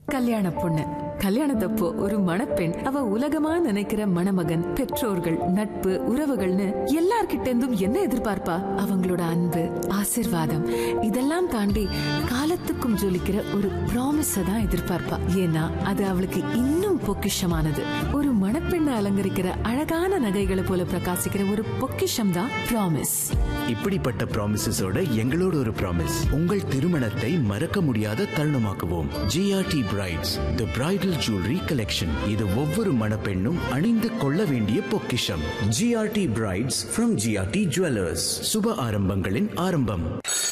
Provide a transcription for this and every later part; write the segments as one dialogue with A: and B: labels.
A: கல்யாண பொண்ணு கல்யாணத்தப்போ ஒரு மணப்பெண் அவ உலகமா நினைக்கிற மணமகன், பெற்றோர்கள், நட்பு, உறவுகள்னு எல்லார்கிட்ட இருந்தும் என்ன எதிர்பார்ப்பா? அவங்களோட அன்பு, ஆசிர்வாதம் இதெல்லாம் தாண்டி காலத்துக்கும் ஜொலிக்கிற ஒரு ப்ராமிஸ தான் எதிர்பார்ப்பா. ஏன்னா அது அவளுக்கு இன்னும் பொக்கிஷமானது. ஒரு மணப்பெண்ணை அலங்கரிக்கிற அழகான நகைகளை போல பிரகாசிக்கிற ஒரு பொக்கிஷம் தான் ப்ராமிஸ்.
B: இப்படிப்பட்ட ப்ராமிசஸோட எங்களோட ஒரு ப்ராமிஸ், உங்கள் திருமணத்தை மறக்க முடியாத தருணமாக்குவோம். ஜிஆர்டி பிரைட்ஸ், தி பிரைடல் ஜுவல்லரி கலெக்ஷன். இது ஒவ்வொரு மணப்பெண்ணும் அணிந்து கொள்ள வேண்டிய பொக்கிஷம். GRT brides from GRT jewellers. சுப ஆரம்பங்களின் ஆரம்பம்.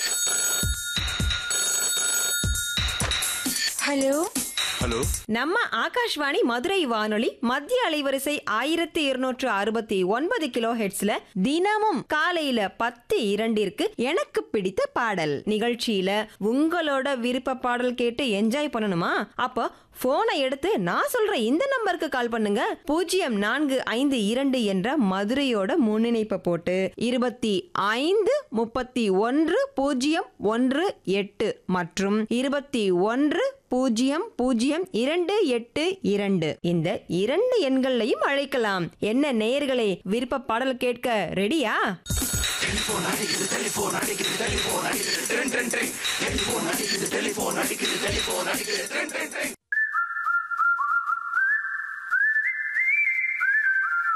C: ஹலோ
D: ஹலோ,
C: நம்ம ஆகாஷ்வாணி மதுரை வானொலி மத்திய அலைவரிசை 1269 கிலோ ஹெர்ட்ஸ்ல தினமும் காலையில 10:02 எனக்கு பிடித்த பாடல் நிகழ்ச்சியில உங்களோட விருப்ப பாடல் கேட்டு என்ஜாய் பண்ணணுமா? அப்போ போனை எடுத்து நான் சொல்ற இந்த நம்பருக்கு கால் பண்ணுங்க. 0452 என்ற மதுரையோட முன்னிணைப்பை போட்டு 25310118 மற்றும் 21000282 இந்த 2 எண்களையும் அழைக்கலாம். என்ன நேயர்களே, விருப்ப பாடல் கேட்க ரெடியா?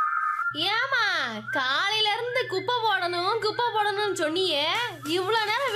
E: ஏமா காலையில இருந்து குப்பை போடணும் சொன்னியே, இவ்வளவு நேரம்